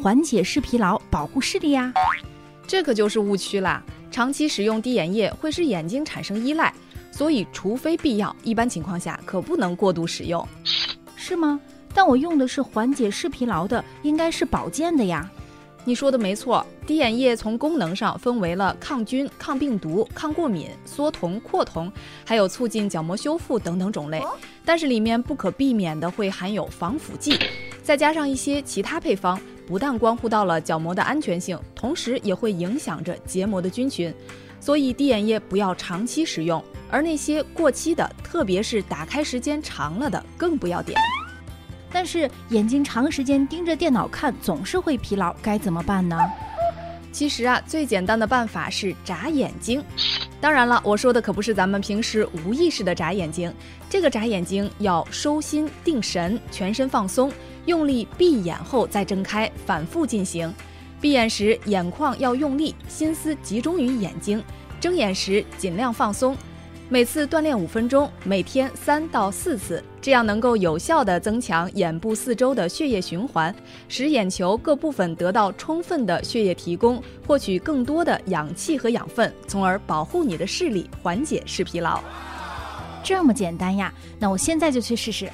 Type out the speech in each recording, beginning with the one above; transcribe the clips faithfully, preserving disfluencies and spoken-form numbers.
缓解视疲劳，保护视力呀。 这可就是误区啦！长期使用滴眼液会使眼睛产生依赖，所以除非必要，一般情况下可不能过度使用。 是吗？但我用的是缓解视疲劳的，应该是保健的呀。 你说的没错，滴眼液从功能上分为了抗菌、抗病毒、抗过敏、缩瞳、扩瞳，还有促进角膜修复等等种类。但是里面不可避免的会含有防腐剂，再加上一些其他配方，不但关乎到了角膜的安全性，同时也会影响着结膜的菌群。所以滴眼液不要长期使用，而那些过期的，特别是打开时间长了的，更不要点。 但是眼睛长时间盯着电脑看，总是会疲劳，该怎么办呢？ 其实啊，最简单的办法是眨眼睛。当然了，我说的可不是咱们平时无意识的眨眼睛，这个眨眼睛要收心定神，全身放松，用力闭眼后再睁开，反复进行。闭眼时眼眶要用力，心思集中于眼睛；睁眼时尽量放松。每次锻炼五分钟，每天三到四次，这样能够有效地增强眼部四周的血液循环，使眼球各部分得到充分的血液提供，获取更多的氧气和养分，从而保护你的视力，缓解视疲劳。 这么简单呀？那我现在就去试试。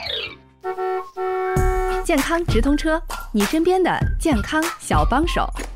健康直通车，你身边的健康小帮手。